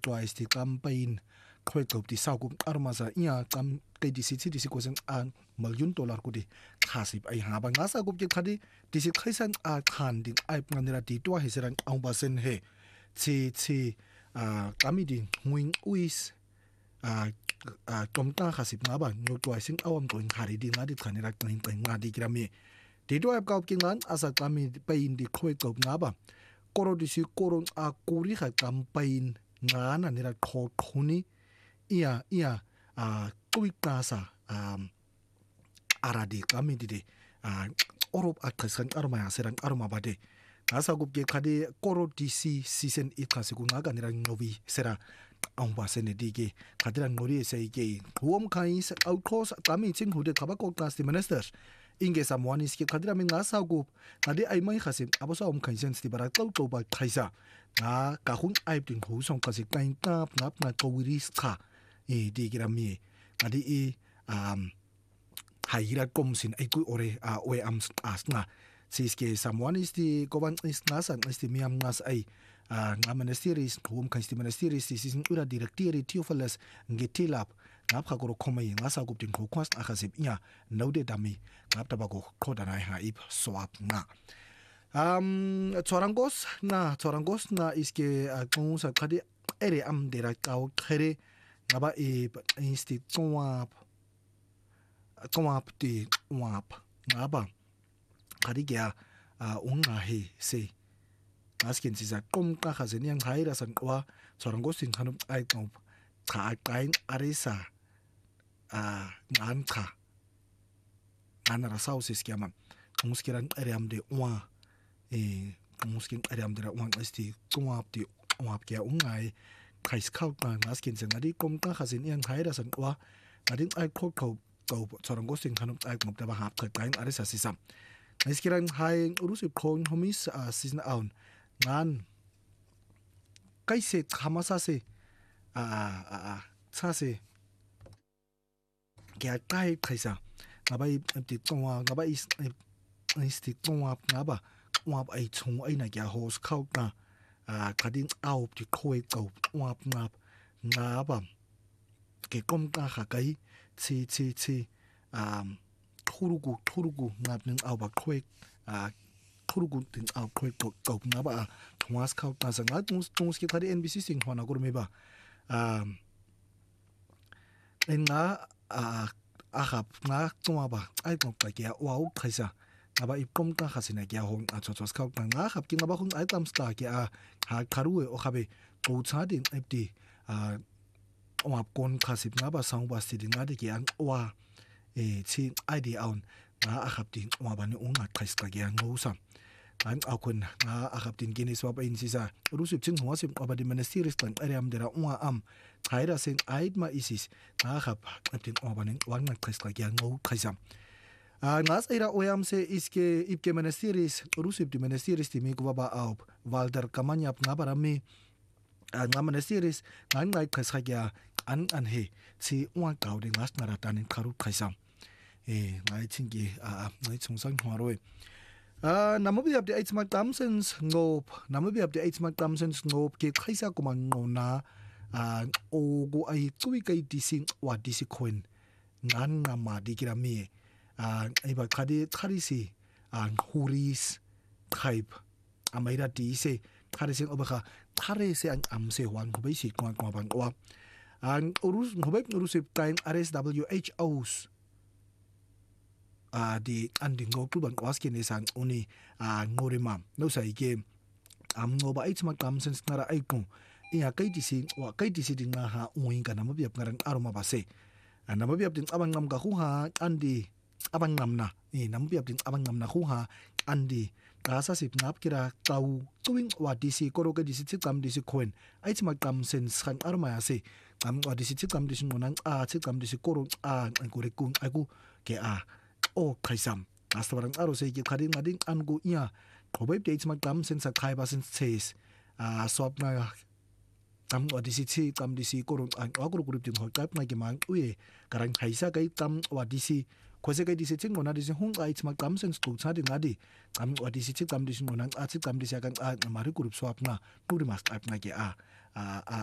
twice the campaign kwetlo di sagu armaza iya cam kay disi kosen an $1,000,000 ko di khasip ay haba ngasa gup ke khadi disi khaisan a khan ding ay panira di to hiseran ang basen he chi kami di wing uis tomta khasip ngaba no twice sing awam to khari di ngadi khanira king ngadi grami di to ab kaup kingan asa kami pain di kwetlo ngaba koro disi koron a kuri kha campaign ngana nira khoni iya kuikasa aradi kami di orop akhasan arma serang arma bade asa gup ge khade koro dc season 8 khasiku ngaga nirang novi sera amba sene dige khadran ngori sei ge huom khais outcross kami ching hude khabako class ministers inge samwani ski khadra min ngasa gup khade ai mai khasim abosa khaisen sti bara tau ba khaisa nga ka hun ai tin hu song khasi kain tap ngap na kowiri kha digirami adi haira komsin ay ku ore we am asna siske someone is the goban is nasa is the miam nas ay nga ministeris hum kansti ministeris is ura directory theophilus ngetilap ngap ka goro komai ngasa guptin ko kwas akhasib nya naude dami ngap tabago khodana ha ip swap nga chorangos na iske kung sa khadi ere am dera kau khere ngaba insti twap di wap ngaba kadigia unga he se askin sisa kom ka khazen yang haira san kwa sorango sin khanum ai kom kha kain arisa ngan kha anara sausis kiaman muskiran ariam de wa muskin ariam de wa asti twap di wap kia ungai kais khau ka askin sen adi kom ka khazen yang haira san kwa adin ai khok go sorango sin khanum ai kom ta ba hap ka kain arisa sisam iskiran hai urusip khong homis season aun ngan kaise khamasa se sase kya kai kaisa ngabai ti tongwa ngabai is ti tongwa ngaba wap ai chung ai na kya hos khau na kadin au ti khoi go wap ngaba ke kom ka kha kai chi thurugu ngap ning au ba khoi thurugu tin au khoi go ngaba thwas khau ta sanga tung ski khari NBC sing hona gur meba nga ahap nga tuma ba ai ko ka kya wau khaisa aba ikom ta khasina kya hong achos khau ta nga khap ki ngaba hong ai tam sta kya ha kharu o khabe ko cha din ipti wap kon khasip ngaba sang ba sti din ngadi ki an wa chi ID on nga ahap din wa ba ni unga khais ka kya ngusam an akun nga ahap din ginis wa in sisa rusip ching hwa sim aba di ministeris tan ariam dera unga am thaira sing aid ma isis nga ahap tin wa ba ni wang na khais ka kya ngau khaisam nas era oyam se iske ipke ministeris rusip di ministeris ti mi ko ba au Walter Kamanyap nga barami nga ministeris ngai khais ka kya an he si wa kaw de ngas naratanin kharu khaisam ngai chingi ngai chungsang hwaroi namabi up the 8 mark Thompson's ngop namabi up the 8 mark Thompson's ngop ke khaisa kumang ngona o go ai tui kai dising wa disikhoin ngan ngama dikirami ai ba khari si huris type amaira ti se khari sing obakha khare se an amse wan ko bai si kwa bang wa ang urus ngobek urusip time RSWHOs di anding go kluban waskin isang uni ngorima no sai game ngoba ai chma kamsen snara ai ko iya kai disi din nga ha uin kana mabiap ngarang aroma base namabiap din abang ngam ka huha andi abang ngam na namabiap din abang ngam na huha andi kasa sip ngap kira tau tuing wa disi koroga disi chikam disi coin ai chma kamsen sang aroma ase am wa disi chikam disi ngonang chikam disi koro angure kun aku ke o khaisam astawarang aro se ki khading ading angu iya khobei te chma kamsen sa khai basen says sop na tam wa disi chikam disi koro aguru group din hotap na ki mang uye karang khaisa kai tam wa disi khose kai disi ching ngona disi hung ai chma kamsen stu cha ding adi tam wa disi chikam disi ngonang chikam disi kan mari group swap na puri mas type na ki